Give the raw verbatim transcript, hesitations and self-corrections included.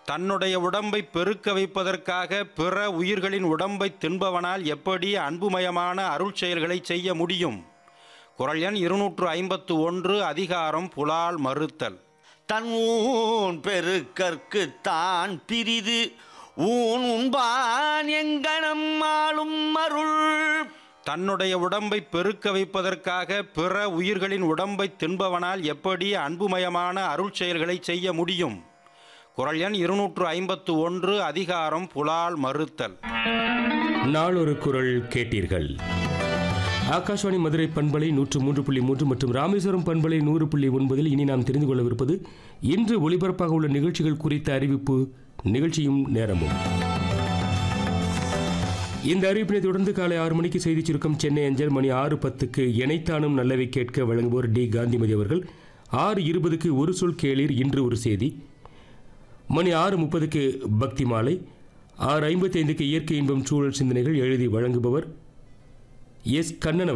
தன்னுடைய உடம்பை பெருக்க வைப்பதற்காக பிற உயிர்களின் உடம்பை தின்பவனால் எப்படி அன்புமயமான அருள் செயல்களை செய்ய முடியும்? குறள் எண் இருநூற்று ஐம்பத்து ஒன்று. அதிகாரம் புலால் மறுத்தல். தன் ஊன் பெருக்கற்கு தான் பிரிது ஊன் உண்பான் எங்கனம் ஆளும் அருள். தன்னுடைய உடம்பை பெருக்க வைப்பதற்காக பிற உயிர்களின் உடம்பை தின்பவனால் எப்படி அன்புமயமான அருள் செயல்களை செய்ய முடியும்? குறள் எண் இருநூற்று ஐம்பத்து ஒன்று. அதிகாரம் புலால் மறுத்தல். நாளொரு குறள் கேட்டீர்கள். ஆகாஷ்வாணி மதுரை பண்பலை நூற்று மூன்று புள்ளி மூன்று மற்றும் ராமேஸ்வரம் பண்பலை நூறு புள்ளி ஒன்பதில் இனி நாம் தெரிந்து கொள்ளவிருப்பது இன்று ஒளிபரப்பாக உள்ள நிகழ்ச்சிகள் குறித்த அறிவிப்பு, நிகழ்ச்சியும் நேரமும். இந்த அறிவிப்பினை தொடர்ந்து காலை ஆறு மணிக்கு செய்திச் சுருக்கம் சென்னை அஞ்சல். மணி ஆறு பத்துக்கு இணைத்தானும் நல்லவை கேட்க வழங்குவோர் டி காந்திமதி அவர்கள். ஆறு இருபதுக்கு ஒரு சொல் கேளீர் இன்று ஒரு செய்தி. மணி ஆறு முப்பதுக்கு பக்தி மாலை. ஆறு ஐம்பத்தி ஐந்துக்கு இயற்கை இன்பம் சூழல் சிந்தனைகள் எழுதி வழங்குபவர் எஸ் கண்ணன்.